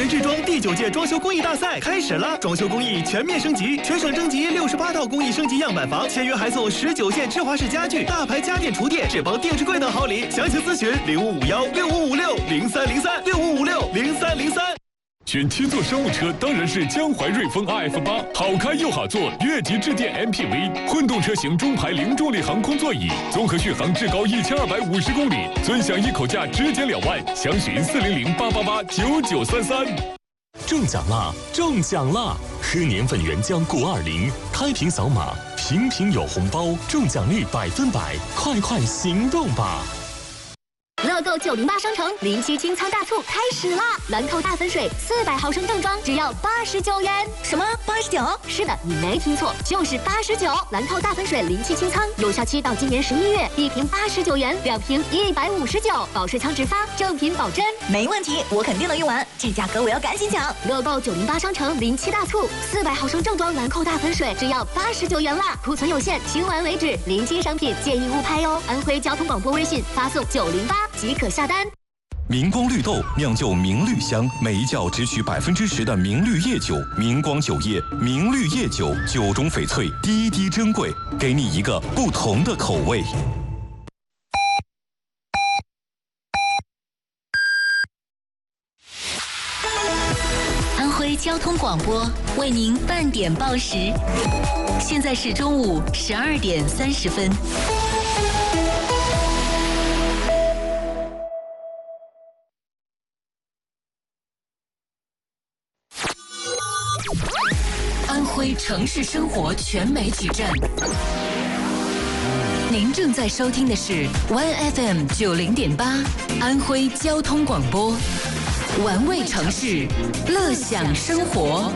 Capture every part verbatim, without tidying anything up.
人制装第九届装修工艺大赛开始了，装修工艺全面升级，全省征集六十八套工艺升级样板房，签约还送十九件芝华士家具、大牌家电厨电、智邦电视柜等好礼。详情咨询零五五幺六五五六零三零三六五五六零三零三。 选七座商务车当然是江淮瑞风 R F 八，好开又好坐，越级致电 M P V， 混动车型中排零重力航空座椅，综合续航至高一千二百五十公里，尊享一口价直减两万，详询四零零八八八九九三三。 中奖啦！中奖啦！喝年份原浆谷二零，开瓶扫码，瓶瓶有红包，中奖率百分百，快快行动吧！ 乐购九零八商城零七清仓大促开始啦！兰蔻大粉水四百毫升正装只要八十九元。什么八十九？是的，你没听错，就是八十九。兰蔻大粉水零七清仓有效期到今年十一月，一瓶八十九元，两瓶一百五十九，保税仓直发，正品保真。 没问题，我肯定能用完，这价格我要赶紧抢！ 乐购九零八商城零七大促，四百毫升正装兰蔻大粉水只要八十九元啦，库存有限，清完为止。临期商品建议勿拍哦。安徽交通广播微信发送九零八。即可下单。 明光绿豆酿就明绿香，每一窖只取百分之十的明绿叶酒。明光酒业明绿叶酒，酒中翡翠，滴滴珍贵，给你一个不同的口味。 安徽交通广播为您半点报时，现在是中午十二点三十分。安徽城市生活全媒体站，您正在收听的是 Y F M 九零点八安徽交通广播，玩味城市，乐享生活。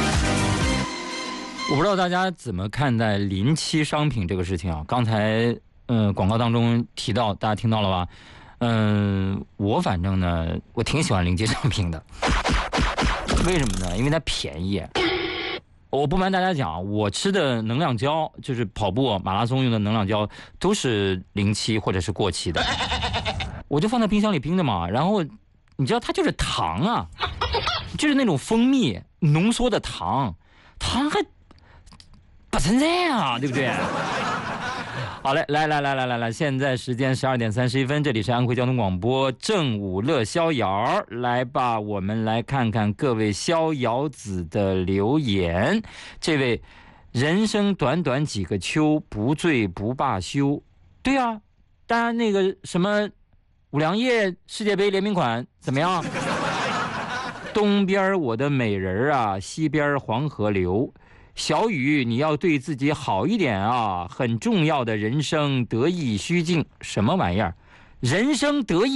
我不知道大家怎么看待临期商品这个事情啊？刚才呃广告当中提到，大家听到了吧？嗯、呃，我反正呢，我挺喜欢临期商品的。为什么呢？因为它便宜。我不瞒大家讲，我吃的能量胶，就是跑步马拉松用的能量胶，都是临期或者是过期的。我就放在冰箱里冰着嘛，然后你知道它就是糖啊，就是那种蜂蜜浓缩的糖，糖还不成这样，对不对？好嘞，来来来来来来，现在时间十二点三十一分，这里是安徽交通广播正午乐逍遥，来吧，我们来看看各位逍遥子的留言。这位人生短短几个秋，不醉不罢休。对啊，当然那个什么五粮液世界杯联名款怎么样？东边我的美人啊，西边黄河流。小雨，你要对自己好一点啊！很重要的人生得意须尽，什么玩意儿？人生得意。